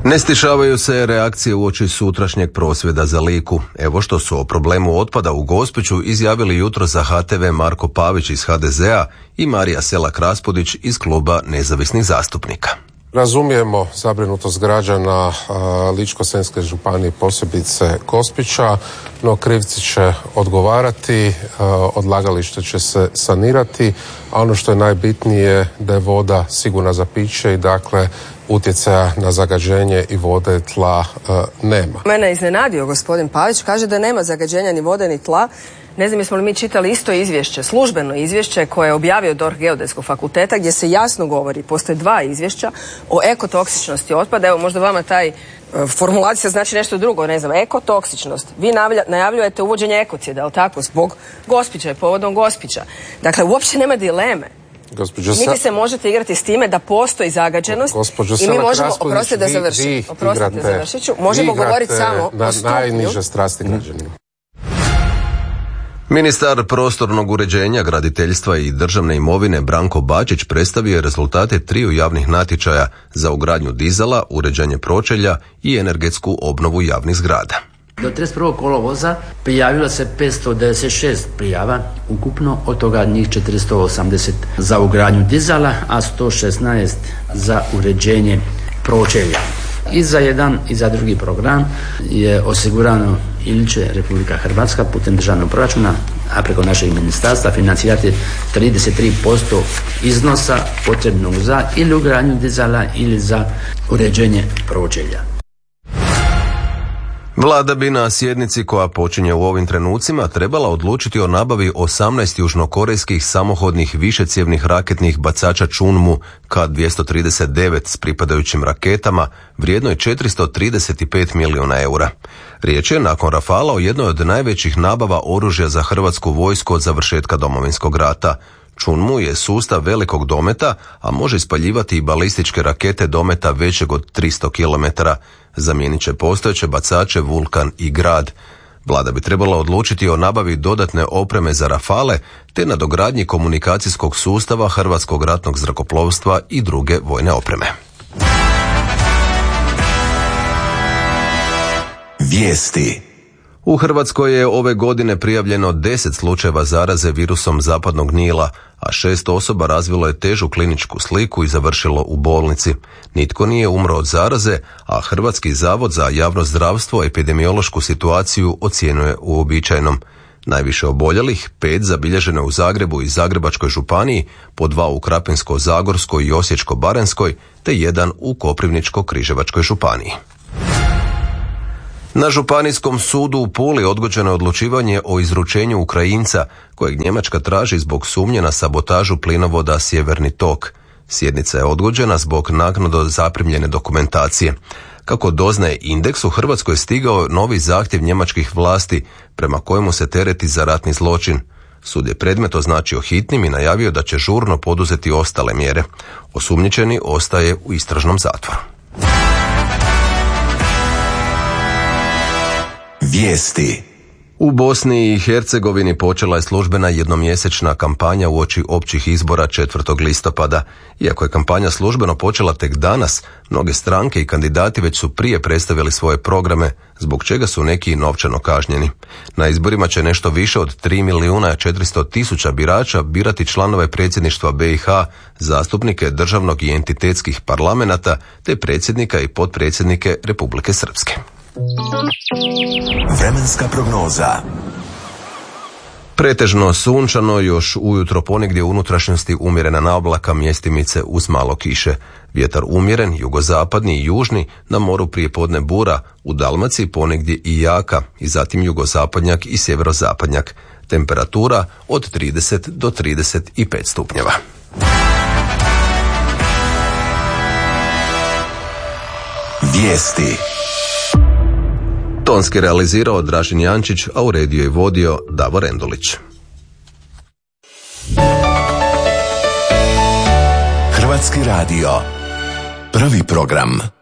Ne stišavaju se reakcije uoči sutrašnjeg prosvjeda za Liku. Evo što su o problemu otpada u Gospiću izjavili jutro za HTV Marko Pavić iz HDZ-a i Marija Selak-Raspudić iz kluba nezavisnih zastupnika. Razumijemo zabrinutost građana Ličko-senjske županije, posebice Gospića, no krivci će odgovarati, odlagalište će se sanirati, a ono što je najbitnije da je voda sigurna za piće i dakle utjecaja na zagađenje i vode, tla nema. Mene je iznenadio gospodin Pavić, kaže da nema zagađenja ni vode ni tla. Ne znam jesmo li mi čitali isto izvješće, službeno izvješće koje je objavio DORH Geodetskog fakulteta gdje se jasno govori, postoje 2 izvješća o ekotoksičnosti otpada. Evo možda vama taj formulacija znači nešto drugo, ne znam, ekotoksičnost. Vi najavljujete uvođenje ekocida, je li tako, zbog Gospića i povodom Gospića. Dakle, uopće nema dileme. Niti se možete igrati s time da postoji zagađenost i mi možemo, oprostite da završit ću, možemo govoriti samo o stupnju. Najniže strasti građanima. Ministar prostornog uređenja, graditeljstva i državne imovine Branko Bačić predstavio je rezultate 3 javnih natječaja za ugradnju dizala, uređenje pročelja i energetsku obnovu javnih zgrada. Do 31. kolovoza prijavilo se 596 prijava, ukupno od toga njih 480 za ugradnju dizala, a 116 za uređenje pročelja. I za jedan i za drugi program je osigurano ili će Republika Hrvatska putem državnog proračuna, a preko našeg ministarstva financirati 33% iznosa potrebnog za ili ugradnju dizala ili za uređenje pročelja. Vlada bi na sjednici koja počinje u ovim trenucima trebala odlučiti o nabavi 18 južnokorejskih samohodnih višecjevnih raketnih bacača Chunmu K-239 s pripadajućim raketama vrijednoj 435 milijuna eura. Riječ je nakon Rafala o jednoj od najvećih nabava oružja za hrvatsku vojsku od završetka Domovinskog rata. Chunmu je sustav velikog dometa, a može ispaljivati i balističke rakete dometa većeg od 300 km. Zamijenit će postojeće bacače Vulkan i Grad. Vlada bi trebala odlučiti o nabavi dodatne opreme za Rafale te nadogradnji komunikacijskog sustava Hrvatskog ratnog zrakoplovstva i druge vojne opreme. Vijesti. U Hrvatskoj je ove godine prijavljeno 10 slučajeva zaraze virusom zapadnog Nila, a 6 osoba razvilo je težu kliničku sliku i završilo u bolnici. Nitko nije umro od zaraze, a Hrvatski zavod za javno zdravstvo epidemiološku situaciju ocjenjuje uobičajenom. Najviše oboljelih, 5 zabilježeno u Zagrebu i Zagrebačkoj županiji, po 2 u Krapinsko-zagorskoj i Osječko-baranjskoj, te 1 u Koprivničko-križevačkoj županiji. Na Županijskom sudu u Puli odgođeno je odlučivanje o izručenju Ukrajinca kojeg Njemačka traži zbog sumnje na sabotažu plinovoda Sjeverni tok. Sjednica je odgođena zbog naknadno zaprimljene dokumentacije. Kako doznaje Indeks, u Hrvatskoj je stigao novi zahtjev njemačkih vlasti prema kojemu se tereti za ratni zločin. Sud je predmet označio hitnim i najavio da će žurno poduzeti ostale mjere. Osumnjičeni ostaje u istražnom zatvoru. Vijesti. U Bosni i Hercegovini počela je službena jednomjesečna kampanja uoči općih izbora 4. listopada. Iako je kampanja službeno počela tek danas, mnoge stranke i kandidati već su prije predstavili svoje programe, zbog čega su neki novčano kažnjeni. Na izborima će nešto više od 3.400.000 birača birati članove predsjedništva BiH, zastupnike državnog i entitetskih parlamenata, te predsjednika i potpredsjednike Republike Srpske. Vremenska prognoza. Pretežno sunčano, još ujutro ponegdje u unutrašnjosti umjerena naoblaka, mjestimice uz malo kiše. Vjetar umjeren, jugozapadni i južni, na moru prije podne bura, u Dalmaciji ponegdje i jaka i zatim jugozapadnjak i sjeverozapadnjak. Temperatura od 30 do 35 stupnjeva. Vijesti. Tonski realizirao Dražen Jančić, a uredio i vodio Davor Endulić. Hrvatski radio. Prvi program.